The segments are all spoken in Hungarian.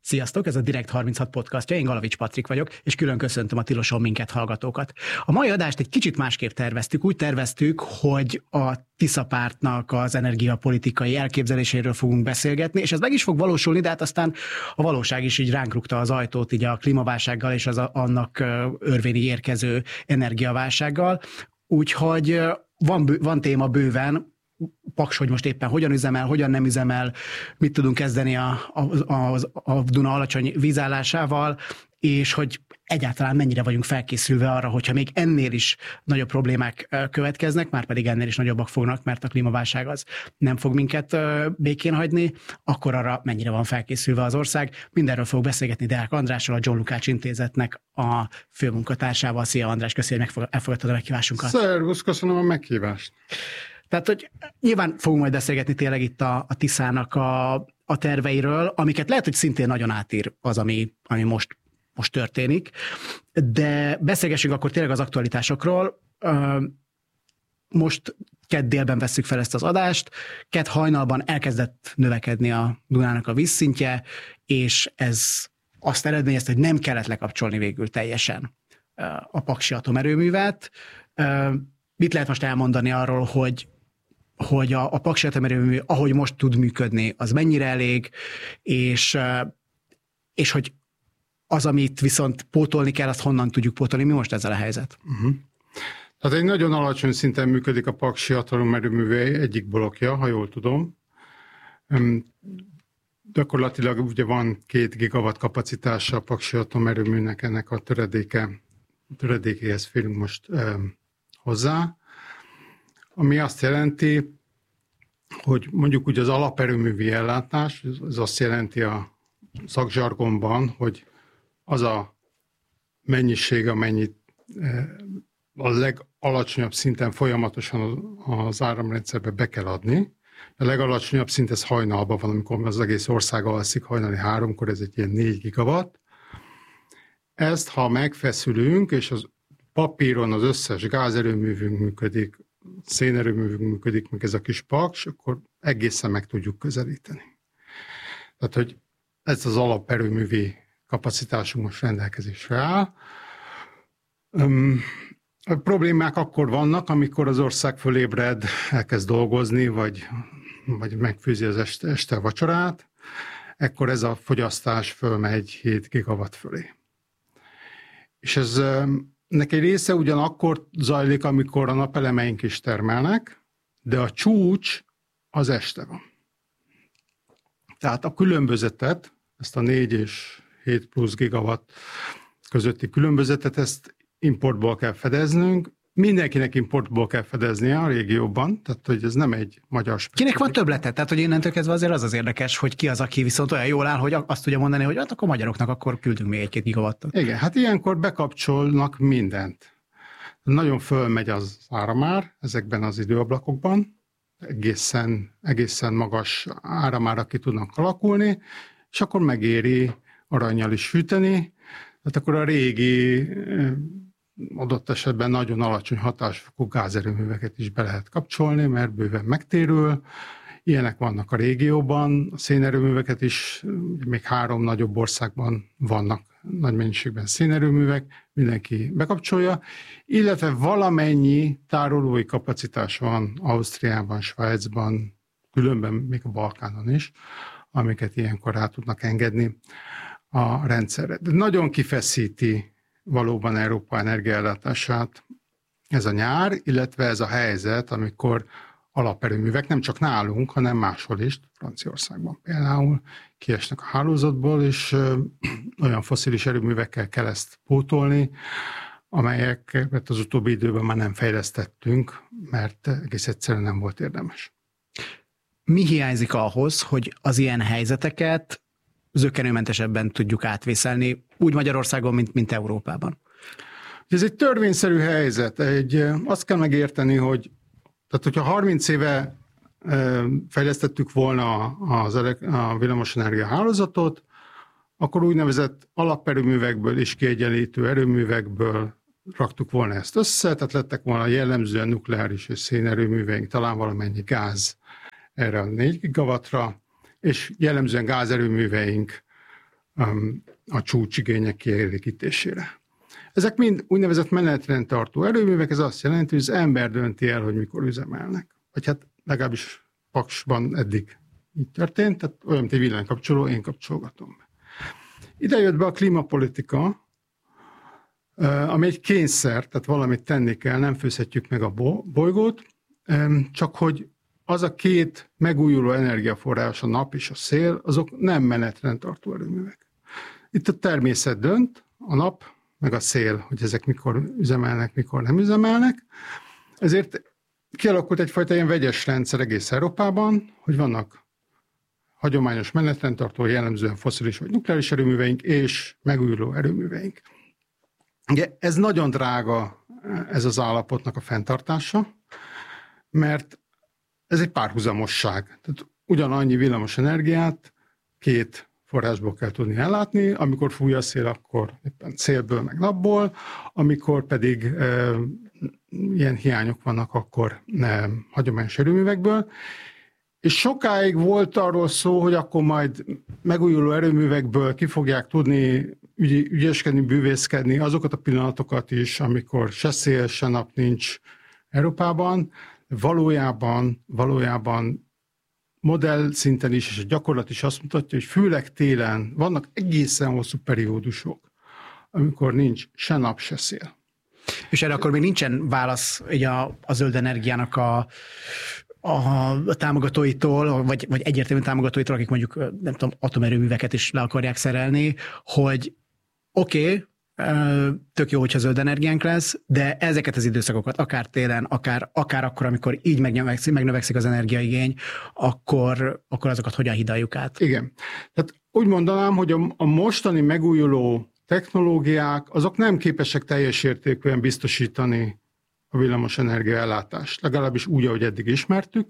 Sziasztok, ez a Direkt 36 podcastja, én Galavics Patrik vagyok, és külön köszöntöm a tiloson minket hallgatókat. A mai adást egy kicsit másképp terveztük. Úgy terveztük, hogy a Tisza pártnak az energiapolitikai elképzeléséről fogunk beszélgetni, és ez meg is fog valósulni, de hát aztán a valóság is így ránk rúgta az ajtót így a klímaválsággal és annak örvény érkező energiaválsággal. Úgyhogy van téma bőven, Paks, hogy most éppen hogyan üzemel, hogyan nem üzemel, mit tudunk kezdeni a Duna alacsony vízállásával, és hogy egyáltalán mennyire vagyunk felkészülve arra, hogyha még ennél is nagyobb problémák következnek, már pedig ennél is nagyobbak fognak, mert a klímaválság az nem fog minket békén hagyni, akkor arra mennyire van felkészülve az ország. Mindenről fogok beszélgetni Deák Andrással, a John Lukács Intézetnek a főmunkatársával. Szia András, köszönjük, hogy elfogadtad a meghívásunkat. Szervusz, köszönöm a meghívást. Tehát, hogy nyilván fogunk majd beszélgetni tényleg itt a Tiszának a terveiről, amiket lehet, hogy szintén nagyon átír az, ami most történik, de beszélgessünk akkor tényleg az aktualitásokról. Most kedd délben vesszük fel ezt az adást, kedd hajnalban elkezdett növekedni a Dunának a vízszintje, és ez azt eredményezte, hogy nem kellett lekapcsolni végül teljesen a paksi atomerőművet. Mit lehet most elmondani arról, hogy a paksi atomerőmű, ahogy most tud működni, az mennyire elég, és hogy az, amit viszont pótolni kell, azt honnan tudjuk pótolni? Mi most ezzel a helyzet? Tehát egy nagyon alacsony szinten működik a paksi atomerőmű egyik blokkja, ha jól tudom. Gyakorlatilag ugye van 2 gigawatt kapacitása a paksi atomerőműnek, ennek a töredékéhez férünk most hozzá, ami azt jelenti, hogy mondjuk ugye az alaperőművi ellátás, ez azt jelenti a szakzsargonban, hogy az a mennyiség, amennyit a legalacsonyabb szinten folyamatosan az áramrendszerbe be kell adni. A legalacsonyabb szint ez hajnalban van, amikor az egész ország alszik hajnali 3-kor, ez egy ilyen 4 gigawatt. Ezt, ha megfeszülünk, és az papíron az összes gázerőművünk működik, szénerőművünk működik, meg ez a kis paks, akkor egészen meg tudjuk közelíteni. Tehát, hogy ez az alaperőművi kapacitásunk most rendelkezésre áll. A problémák akkor vannak, amikor az ország fölébred, elkezd dolgozni, vagy megfőzi az este vacsorát, ekkor ez a fogyasztás fölmegy 7 gigawatt fölé. És ez nek egy része ugyanakkor zajlik, amikor a napelemeink is termelnek, de a csúcs az este van. Tehát a különbözetet, ezt a 4 és 7 plusz gigawatt közötti különbözetet, ezt importból kell fedeznünk. Mindenkinek importból kell fedeznie a régióban, tehát hogy ez nem egy magyar specifika. Kinek van többlete? Tehát, hogy innentől kezdve azért az érdekes, hogy ki az, aki viszont olyan jól áll, hogy azt tudja mondani, hogy hát akkor magyaroknak akkor küldünk még 1-2 gigawattot. Igen, hát ilyenkor bekapcsolnak mindent. Nagyon fölmegy az áramár ezekben az időablakokban, egészen magas áramára ki tudnak alakulni, és akkor megéri arannyal is fűteni, tehát akkor a régi adott esetben nagyon alacsony hatásfokú gázerőműveket is be lehet kapcsolni, mert bőven megtérül. Ilyenek vannak a régióban, a szénerőműveket is, még 3 nagyobb országban vannak nagy mennyiségben szénerőművek, mindenki bekapcsolja, illetve valamennyi tárolói kapacitás van Ausztriában, Svájcban, különben még a Balkánon is, amiket ilyenkor rá tudnak engedni a rendszerre. De nagyon kifeszíti valóban Európa energiaellátását ez a nyár, illetve ez a helyzet, amikor alaperőművek nem csak nálunk, hanem máshol is, Franciaországban például kiesnek a hálózatból, és olyan fosszilis erőművekkel kell ezt pótolni, amelyeket az utóbbi időben már nem fejlesztettünk, mert egész egyszerűen nem volt érdemes. Mi hiányzik ahhoz, hogy az ilyen helyzeteket zökkenőmentesebben tudjuk átvészelni, úgy Magyarországon, mint Európában? Ez egy törvényszerű helyzet. Azt kell megérteni, hogyha 30 éve fejlesztettük volna a villamosenergia hálózatot, akkor úgynevezett alaperőművekből és kiegyenlítő erőművekből raktuk volna ezt össze, tehát lettek volna jellemzően nukleáris és szénerőműveink, talán valamennyi gáz erre a 4 gigawattra, és jellemzően gázerőműveink a csúcsigények kielégítésére. Ezek mind úgynevezett menetrendtartó erőművek, ez azt jelenti, hogy az ember dönti el, hogy mikor üzemelnek. Vagy hát legalábbis Paksban eddig így történt, tehát olyan, mint egy villanykapcsoló, én kapcsolgatom be. Ide jött be a klímapolitika, ami egy kényszer, tehát valamit tenni kell, nem főzhetjük meg a bolygót, csak hogy az a két megújuló energiaforrás, a nap és a szél, azok nem menetrendtartó erőművek. Itt a természet dönt, a nap meg a szél, hogy ezek mikor üzemelnek, mikor nem üzemelnek. Ezért kialakult egyfajta ilyen vegyes rendszer egész Európában, hogy vannak hagyományos menetrendtartó, jellemzően fosszilis vagy nukleáris erőműveink, és megújuló erőműveink. Ugye ez nagyon drága, ez az állapotnak a fenntartása, mert ez egy párhuzamosság. Tehát ugyanannyi villamos energiát két forrásból kell tudni ellátni, amikor fúj a szél, akkor éppen szélből, meg napból, amikor pedig ilyen hiányok vannak, akkor hagyományos erőművekből. És sokáig volt arról szó, hogy akkor majd megújuló erőművekből ki fogják tudni ügyeskedni, bűvészkedni azokat a pillanatokat is, amikor se szél, se nap nincs Európában. Valójában modell szinten is, és a gyakorlat is azt mutatja, hogy főleg télen vannak egészen hosszú periódusok, amikor nincs se nap, se szél. És erre akkor még nincsen válasz ugye a zöld energiának a támogatóitól, vagy egyértelmű támogatóitól, akik mondjuk, nem tudom, atomerőműveket is le akarják szerelni, hogy oké, tök jó, hogyha zöld energiánk lesz, de ezeket az időszakokat, akár télen, akár akkor, amikor így megnövekszik az energiaigény, akkor azokat hogyan hidaljuk át? Igen. Tehát úgy mondanám, hogy a mostani megújuló technológiák, azok nem képesek teljes értékűen biztosítani a villamos energia ellátást, legalábbis úgy, ahogy eddig ismertük.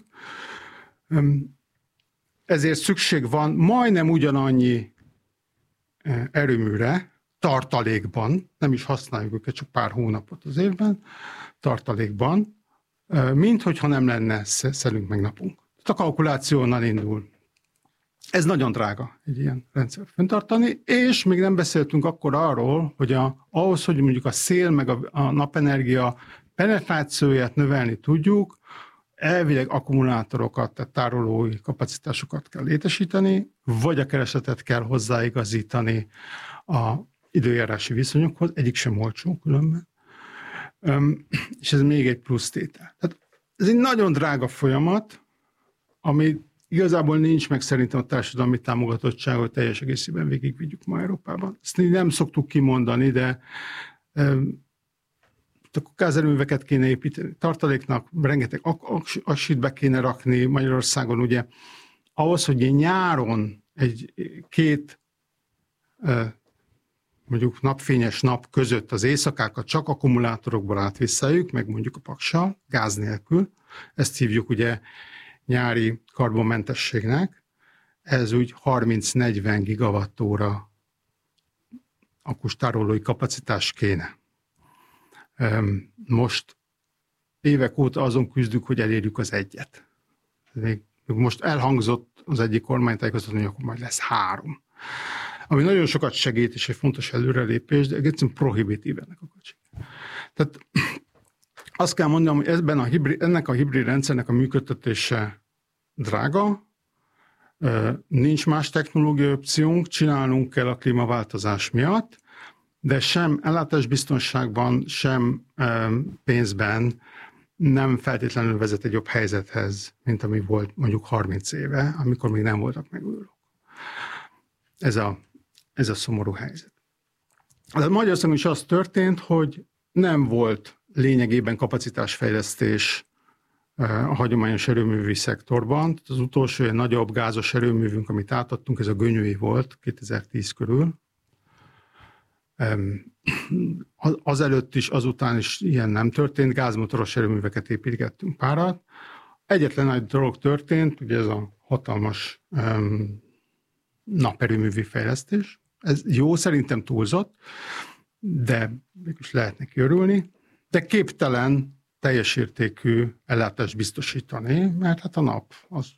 Ezért szükség van majdnem ugyanannyi erőműre, tartalékban, nem is használjuk őket csak pár hónapot az évben, tartalékban, mint hogyha nem lenne szelünk meg napunk. A kalkuláció onnan indul. Ez nagyon drága, egy ilyen rendszert fenntartani, és még nem beszéltünk akkor arról, hogy ahhoz, hogy mondjuk a szél meg a napenergia penetrációját növelni tudjuk, elvileg akkumulátorokat, tehát tárolói kapacitásokat kell létesíteni, vagy a keresletet kell hozzáigazítani a időjárási viszonyokhoz, egyik sem olcsó különben. És ez még egy plusz tétel. Tehát ez egy nagyon drága folyamat, ami igazából nincs meg szerintem a társadalmi támogatottságot teljes egészében végigvigyük ma Európában. Ezt nem szoktuk kimondani, de akkor gázerőműveket kéne építeni, tartaléknak rengeteg aksit be kéne rakni Magyarországon, ugye ahhoz, hogy nyáron két mondjuk napfényes nap között az éjszakákat csak akkumulátorokból átvisszájuk, meg mondjuk a Paksal, gáz nélkül. Ezt hívjuk ugye nyári karbonmentességnek. Ez úgy 30-40 gigawattóra akkustárolói kapacitás kéne. Most évek óta azon küzdünk, hogy elérjük az 1-et. Még most elhangzott az egyik kormánytájékoztató, hogy akkor majd lesz 3. Ami nagyon sokat segít, és egy fontos előrelépés, de egyszerűen prohibitív ennek a kocsik. Tehát azt kell mondanom, hogy ennek a hibrid rendszernek a működtetése drága, nincs más technológiai opciónk, csinálnunk kell a klímaváltozás miatt, de sem ellátásbiztonságban, sem pénzben nem feltétlenül vezet egy jobb helyzethez, mint ami volt mondjuk 30 éve, amikor még nem voltak megújulók. Ez a szomorú helyzet. De Magyarországon is az történt, hogy nem volt lényegében kapacitásfejlesztés a hagyományos erőművi szektorban. Az utolsó ilyen nagyobb gázos erőművünk, amit átadtunk, ez a Gönyöi volt 2010 körül. Azelőtt is, azután is ilyen nem történt, gázmotoros erőműveket építgettünk párat. Egyetlen nagy dolog történt, ugye ez a hatalmas naperőművi fejlesztés. Ez jó, szerintem túlzott, de mégis lehet neki örülni, de képtelen teljes értékű ellátást biztosítani, mert hát a nap az